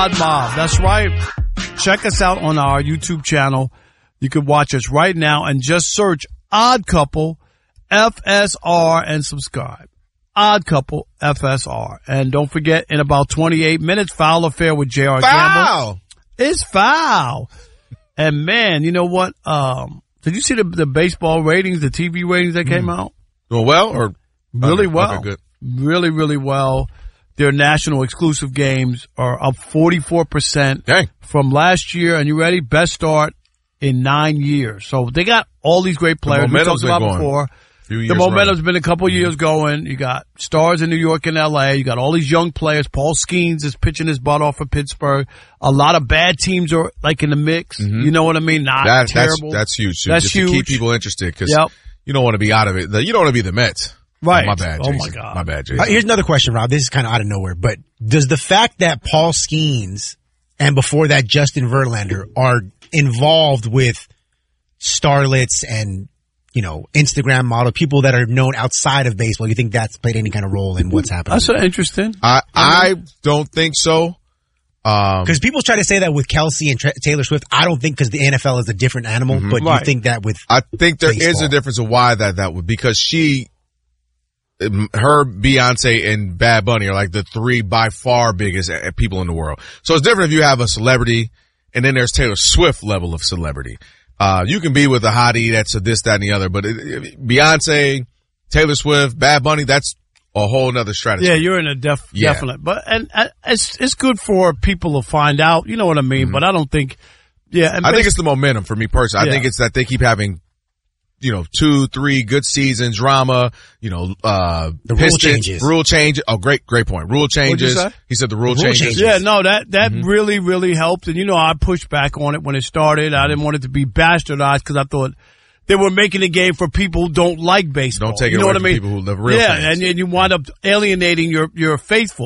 Odd Mob. That's right. Check us out on our YouTube channel. You can watch us right now and just search Odd Couple FSR and subscribe. Odd Couple FSR. And don't forget, in about 28 minutes, Foul Affair with J.R. Gamble. It's foul. And man, you know what? Did you see the baseball ratings, the TV ratings that came out? Well, or really well. Okay, good. Really, really well. Their national exclusive games are up 44% from last year. And you ready? Best start in 9 years. So they got all these great players we talked about before. The momentum's been a couple years going. You got stars in New York and L.A. You got all these young players. Paul Skeens is pitching his butt off for Pittsburgh. A lot of bad teams are like in the mix. You know what I mean? Not terrible. That's huge. That's just huge. To keep people interested because you don't want to be out of it. You don't want to be the Mets. Right. Oh, my bad, Jason. Oh, my God. My bad, Jason. Here's another question, Rob. This is kind of out of nowhere, but does the fact that Paul Skeens and before that Justin Verlander are involved with starlets and, you know, Instagram model, people that are known outside of baseball, you think that's played any kind of role in what's happening? That's interesting. I don't think so. Because people try to say that with Kelsey and Taylor Swift. I don't think because the NFL is a different animal, but you think that with I think there baseball is a difference of why that would, because her, Beyonce, and Bad Bunny are like the three by far biggest people in the world. So it's different if you have a celebrity and then there's Taylor Swift level of celebrity. You can be with a hottie that's a this, that, and the other, but Beyonce, Taylor Swift, Bad Bunny, that's a whole nother strategy. Yeah, you're in a definite. But and it's good for people to find out. You know what I mean? But I don't think. Yeah, I think it's the momentum for me personally. I think it's that they keep having, 2-3 good seasons, drama, the rule changes. Oh, great point. Rule changes. What'd you say? He said the rule changes. Yeah, no, that really, really helped. And I pushed back on it when it started. I didn't want it to be bastardized because I thought they were making a game for people who don't like baseball. Don't take it away from people who live real fans. And you wind up alienating your faithful.